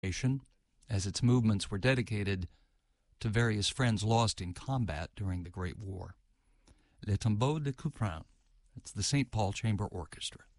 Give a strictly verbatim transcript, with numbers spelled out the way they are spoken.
as its movements were dedicated to various friends lost in combat during the Great War. Les Tombeaux de Couperin. It's the Saint Paul Chamber Orchestra.